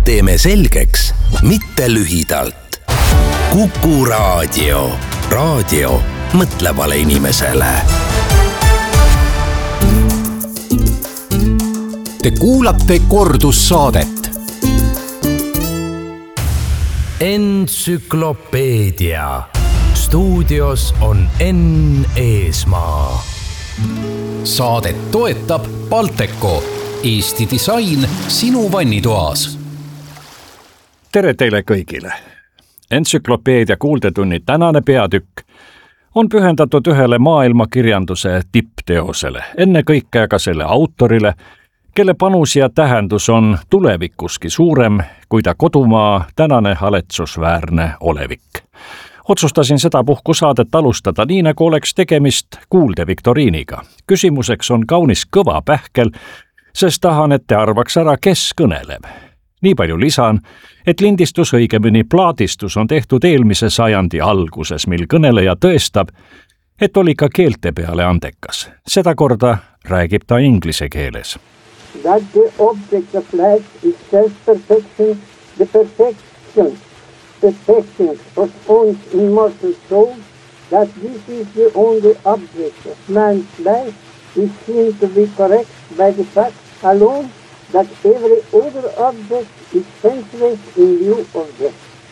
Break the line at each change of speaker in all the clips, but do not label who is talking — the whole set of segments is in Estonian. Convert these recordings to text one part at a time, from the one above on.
teeme selgeks, mitte lühidalt. Kuku Raadio. Raadio mõtlevale inimesele.
Te kuulate kordussaadet.
Entsüklopeedia. Stuudios on Enn Eesmaa.
Saadet toetab Balteco. Eesti disain sinu vannitoas.
Tere teile kõigile. Entsüklopeedia kuuldetunni tänane peatükk on pühendatud ühele maailmakirjanduse tippteosele, ennekõike aga selle autorile, kelle panus ja tähendus on tulevikuski suurem kui ta kodumaa tänane haletsusväärne olevik. Otsustasin sedapuhku saadet alustada nii, nagu oleks tegemist kuuldeviktoriiniga. Küsimuseks on kaunis kõva pähkel, sest tahan, et te arvaks ära, kes kõneleb. Nii palju lisan, et lindistus, õigemini plaadistus on tehtud eelmise sajandi alguses, mil kõneleja tõestab, et oli ka keelte peale andekas. Seda korda räägib ta inglise keeles.
That the object of life is self-perfection, the perfection of one's immortal soul, that this is the only object of man's life, is seen to be correct by the fact alone that every other object is senseless in view of death.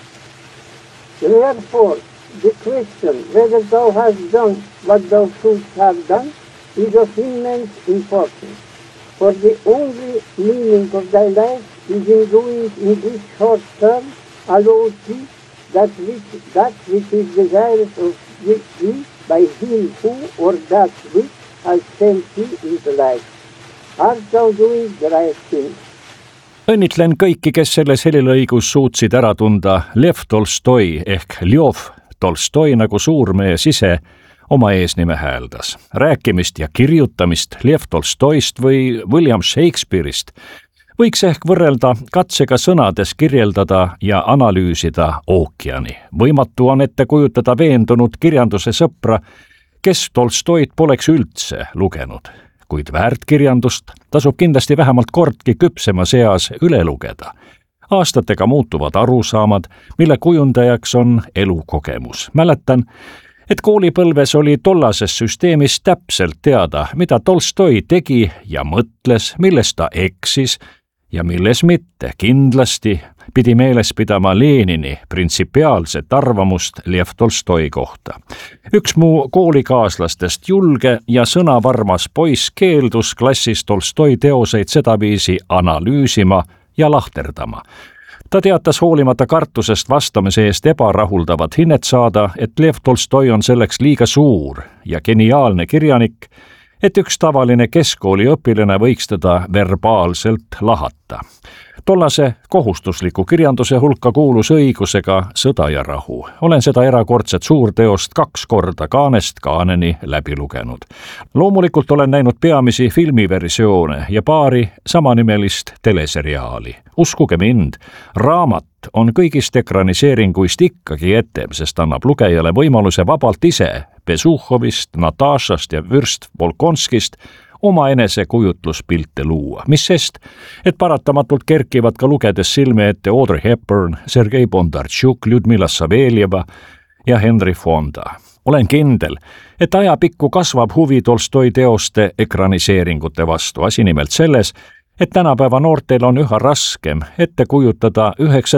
Therefore, the question whether thou hast done what thou shouldst have done is of immense importance. For the only meaning of thy life is in doing in this short term allow thee that which is desirous of thee by him who or that which has sent thee into life. Art thou doing the right thing?
Õnnitlen kõiki, kes selles helilõigus suutsid ära tunda Lev Tolstoi ehk Ljov Tolstoi, nagu suurmees ise oma eesnime hääldas. Rääkimist ja kirjutamist Lev Tolstoist või William Shakespeare'ist võiks ehk võrrelda katsega sõnades kirjeldada ja analüüsida ookeani. Võimatu on ette kujutada veendunud kirjanduse sõpra, kes Tolstoid poleks üldse lugenud. Kuid väärtkirjandust tasub kindlasti vähemalt kordki küpsemas eas üle lugeda. Aastatega muutuvad arusaamad, mille kujundajaks on elukogemus. Mäletan, et koolipõlves oli tollases süsteemis täpselt teada, mida Tolstoi tegi ja mõtles, milles ta eksis ja milles mitte. Kindlasti pidi meeles pidama Lenini printsipiaalset arvamust Lev Tolstoi kohta. Üks mu koolikaaslastest, julge ja sõnavarmas poiss, keeldus klassis Tolstoi teoseid sedaviisi analüüsima ja lahterdama. Ta teatas hoolimata kartusest vastamise eest ebarahuldavat hinnet saada, et Lev Tolstoi on selleks liiga suur ja geniaalne kirjanik, et üks tavaline keskkooliõpilane võiks teda verbaalselt lahata. Tollase kohustusliku kirjanduse hulka kuulus õigusega Sõda ja rahu. Olen seda erakordset suurteost 2 korda kaanest kaaneni läbi lugenud. Loomulikult olen näinud peamisi filmiversioone ja paari samanimelist teleseriaali. Uskuge mind, raamat on kõigist ekraniseeringuist ikkagi etem, sest annab lugejale võimaluse vabalt ise Besuhovist, Natašast ja vürst Volkonskist oma enese kujutluspilte luua. Mis sest, et paratamatult kerkivad ka lugedes silme ette Audrey Hepburn, Sergei Bondarchuk, Ljudmila Saveljeva ja Henry Fonda. Olen kindel, et ajapikku kasvab huvi Tolstoi teoste ekraniseeringute vastu. Asi nimelt selles, et tänapäeva noortel on üha raskem ette kujutada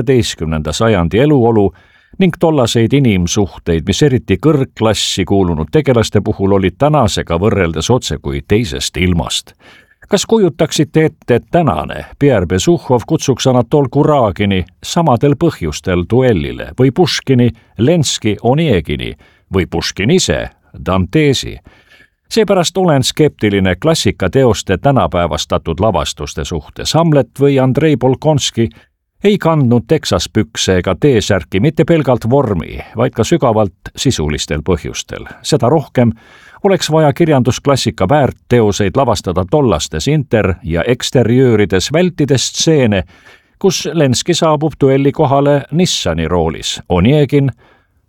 19. sajandi eluolu ning tollaseid inimsuhteid, mis eriti kõrgklassi kuulunud tegelaste puhul olid tänasega võrreldes otse kui teisest ilmast. Kas kujutaksite ette, et tänane Pierre Besuhov kutsuks Anatol Kuragini samadel põhjustel duellile või Puškini Lenski Onegini või Puškin ise Dantesi? Seepärast olen skeptiline klassikateoste tänapäevastatud lavastuste suhtes. Hamlet või Andrei Bolkonski ei kandnud teksaspükse ega T-särki mitte pelgalt vormi, vaid ka sügavalt sisulistel põhjustel. Seda rohkem oleks vaja kirjandusklassika väärtteoseid lavastada tollastes inter- ja eksteriöörides, vältides stseene, kus Lenski saabub duelli kohale Nissani roolis, Onegin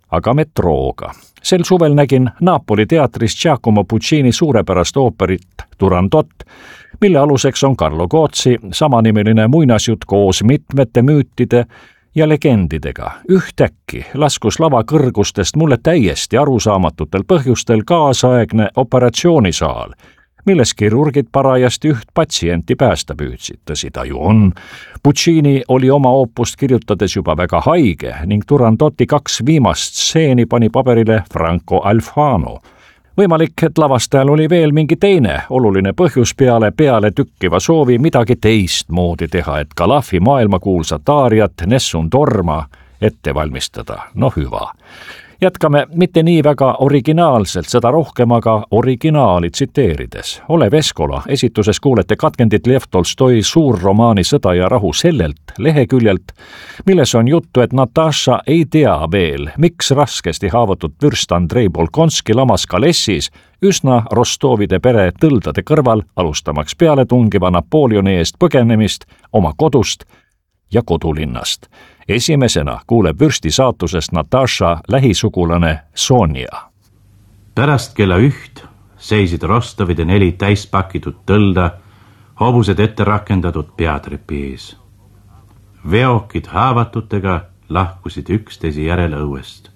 aga metrooga. Sel suvel nägin Napoli teatris Giacomo Puccini suurepärast ooperit Turandot, mille aluseks on Carlo Gozzi samanimeline muinasjutt koos mitmete müütide ja legendidega. Ühtäkki laskus lava kõrgustest mulle täiesti arusaamatutel põhjustel kaasaegne operatsioonisaal, milles kirurgid parajasti üht patsienti päästa püüdsid. Tõsi ta ju on. Puccini oli oma oopust kirjutades juba väga haige ning Turandoti 2 viimast stseeni pani paberile Franco Alfano. Võimalik, et lavastajal oli veel mingi teine oluline põhjus peale tükkiva soovi midagi teistmoodi teha, et Calafi maailmakuulsat aariat Nessun Dorma ette valmistada. No hüva. Jätkame mitte nii väga originaalselt, seda rohkem aga originaali tsiteerides. Olev Eskola esituses kuulete katkendit Lev Tolstoi suurromaani Sõda ja rahu sellelt leheküljelt, milles on juttu, et Nataša ei tea veel, miks raskesti haavatud vürst Andrei Bolkonski lamas Kalessis üsna Rostovide pere tõldade kõrval, alustamaks pealetungiva Napoleoni eest põgenemist oma kodust ja kodulinnast. Esimesena kuuleb vürsti saatusest Nataša lähisugulane Sonja.
Pärast kella 1 seisid Rostovide 4 täispakitud tõlda, hobused ette rakendatud peatrepi ees. Veokid haavatutega lahkusid üksteise järel õuest.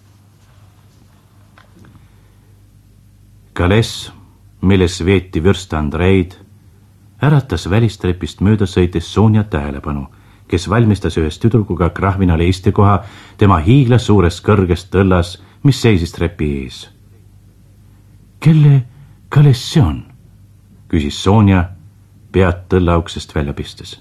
Kales, milles veeti vürst Andreid, äratas välistrepist mööda sõites Sonja tähelepanu, kes valmistas ühes tüdrukuga krahvinale istekoha tema hiiglas suures kõrgest tõllas, mis seisis trepi ees. Kelle Kales see on? Küsis Sonja pead tõllauksest välja pistes.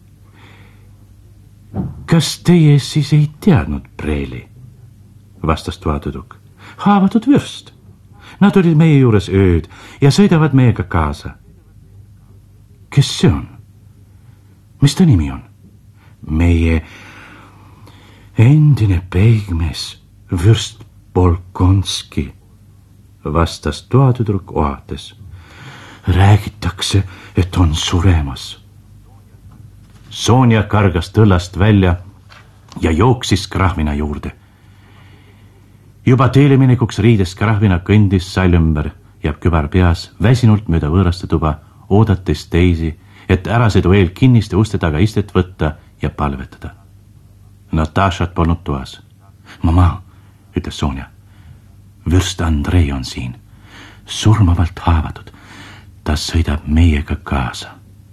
Kas teie siis ei teadnud, Preili? Vastas toatüdruk. Haavatud vürst. Nad olid meie juures ööd ja sõidavad meiega kaasa. Kes see on? Mis ta nimi on? Meie endine peigmees vürst Bolkonski, vastas toatüdruk ohates. Räägitakse, et on suremas. Sonja kargas tõllast välja ja jooksis krahvina juurde. Juba teeleminekuks riides krahvina kõndis sall ümber, jääb kübar peas, väsinult mööda võõraste tuba, oodates teisi, et ärasõidu eel kinniste uste taga istet võtta ja palvetada. Natašat polnud toas. Mama, ütles Sonja, vürst Andrei on siin, surmavalt haavatud. Ta sõidab meiega kaasa.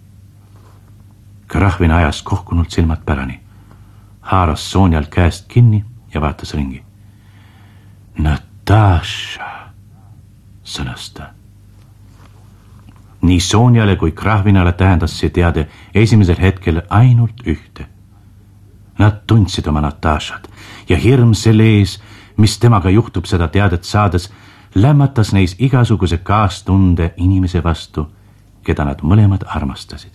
Krahvin ajas kohkunult silmad pärani, haaras Sonjal käest kinni ja vaatas ringi. Nataša, sõnas ta. Nii Sonjale kui krahvinale tähendas see teade esimesel hetkel ainult ühte. Nad tundsid oma Natašat ja hirm selle ees, mis temaga juhtub seda teadet saades, lämmatas neis igasuguse kaastunde inimese vastu, keda nad mõlemad armastasid.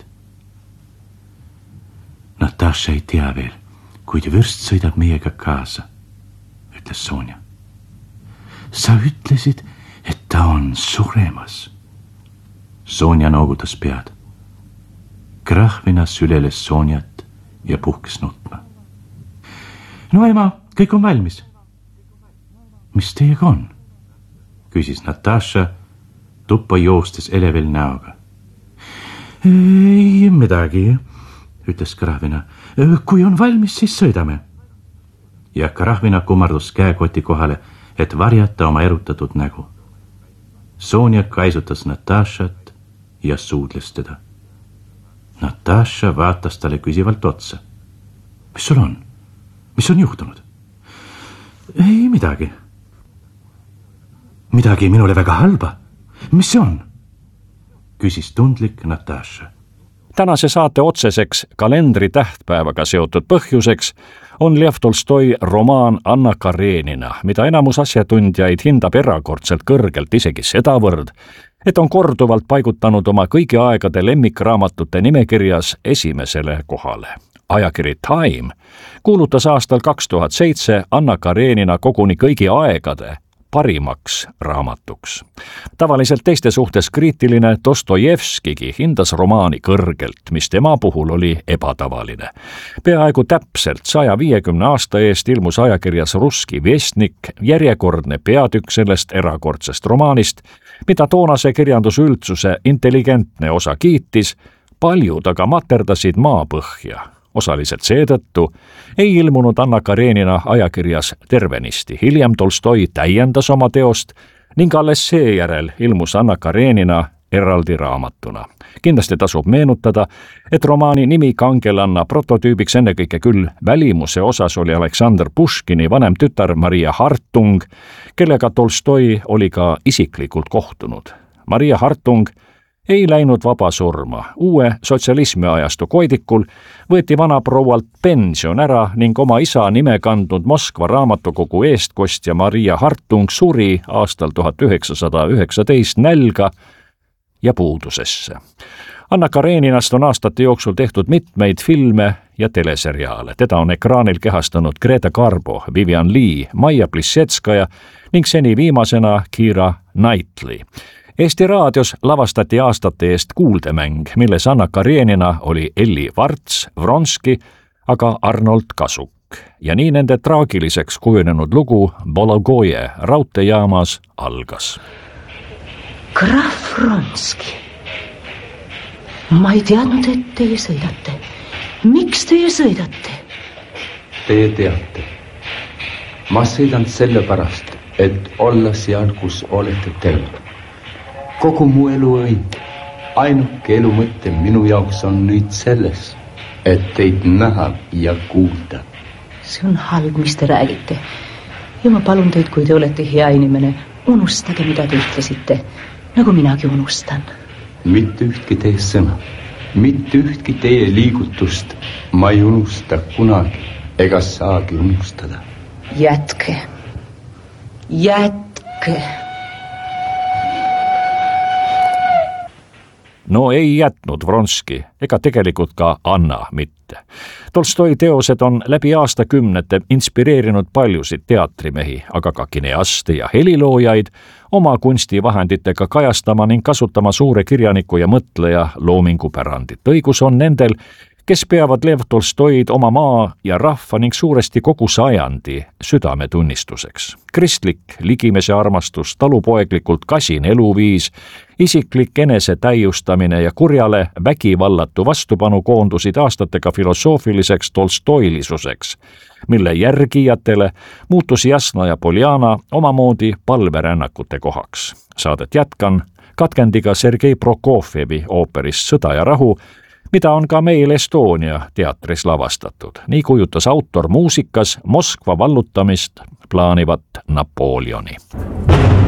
Nataša ei tea veel, kuid vürst sõidab meiega kaasa, ütles Sonja. Sa ütlesid, et ta on suremas. Sonja noogutas pead. Krahvina süleles Sonjat ja puhkes nutma. No ema, kõik on valmis. Mis teiega on? Küsis Nataša tuppa joostes elevil näoga. Ei midagi, ütles krahvina. Kui on valmis, siis sõidame. Ja krahvina kummardus käekoti kohale, et varjata oma erutatud nägu. Sonja kaisutas Natašat ja suudles teda. Nataša vaatas talle küsivalt otsa. Mis sul on? Mis on juhtunud? Ei midagi. Midagi minule väga halba. Mis see on? Küsis tundlik Nataša.
Tänase saate otseseks kalendri tähtpäevaga seotud põhjuseks on Lev Tolstoi romaan Anna Karenina, mida enamus asjatundjaid hindab erakordselt kõrgelt, isegi sedavõrd, et on korduvalt paigutanud oma kõigi aegade lemmikraamatute nimekirjas esimesele kohale. Ajakiri Time kuulutas aastal 2007 Anna Karenina koguni kõigi aegade parimaks raamatuks. Tavaliselt teiste suhtes kriitiline Dostojevskigi hindas romaani kõrgelt, mis tema puhul oli ebatavaline. Peaaegu täpselt 150 aasta eest ilmus ajakirjas Russki Vestnik järjekordne peatükk sellest erakordsest romaanist, mida toonase kirjandusüldsuse intelligentne osa kiitis, paljud aga materdasid maapõhja. Osaliselt seetõttu ei ilmunud Anna Karenina ajakirjas tervenisti. Hiljem Tolstoi täiendas oma teost ning alles seejärel ilmus Anna Karenina eraldi raamatuna. Kindlasti tasub meenutada, et romaani nimi kangelanna prototüübiks ennekõike küll välimuse osas oli Aleksander Puškini vanem tütar Maria Hartung, kellega Tolstoi oli ka isiklikult kohtunud. Maria Hartung ei läinud vaba surma. Uue sotsialismi ajastu koidikul võeti vanaproualt pension ära ning oma isa nime kandnud Moskva raamatukogu eestkostja Maria Hartung suri aastal 1919 nälga ja puudusesse. Anna Kareninast on aastate jooksul tehtud mitmeid filme ja teleseriaale. Teda on ekraanil kehastanud Greta Garbo, Vivian Lee, Maia Plisetskaja ning seni viimasena Keira Knightley. Eesti raadios lavastati aastate eest kuuldemäng, milles Anna Karenina oli Elli Varts, Vronski, aga Arnold Kasuk. Ja nii nende traagiliseks kujunenud lugu Bologoje raudteejaamas algas.
Graf Vronski, ma ei teadnud, et teie sõidate. Miks teie sõidate?
Teie teate. Ma sõidan sellepärast, et olla seal, kus olete teie. Kogu mu elu õnd, ainuke elu mõte minu jaoks on nüüd selles, et teid näha ja kuulda.
See on halb, mis te räägite. Ja ma palun teid, kui te olete hea inimene, unustage, mida te ütlesite, nagu minagi unustan.
Mitte ühtki teie sõna, mitte ühtki teie liigutust ma ei unusta kunagi ega saagi unustada.
Jätke. Jätke.
No ei jätnud Vronski ega tegelikult ka Anna mitte. Tolstoi teosed on läbi aastakümnete inspireerinud paljusid teatrimehi, aga ka kineaste ja heliloojaid oma kunstivahenditega kajastama ning kasutama suure kirjaniku ja mõtleja loomingupärandit. Õigus on nendel, kes peavad Lev Tolstoid oma maa ja rahva ning suuresti kogu sajandi südametunnistuseks. Kristlik ligimese armastus, talupoeglikult kasin eluviis, isiklik enesetäiustamine ja kurjale vägivallatu vastupanu koondusid aastatega filosoofiliseks tolstoilisuseks, mille järgijatele muutus Jasna ja Poljana omamoodi palverännakute kohaks. Saadet jätkan katkendiga Sergei Prokofjevi ooperist Sõda ja rahu, mida on ka meil Estonia teatris lavastatud. Nii kujutas autor muusikas Moskva vallutamist plaanivat Napoleoni.